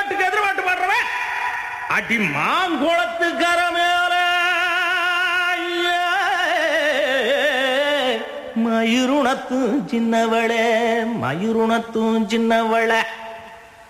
எதிர்பாட்டுக்கு எதிர்பாட்டு பாடுறவன் அடி மாங்குளத்துக்கர மேல மயிருணத்தும் சின்னவளே மயிருணத்தும் சின்னவளே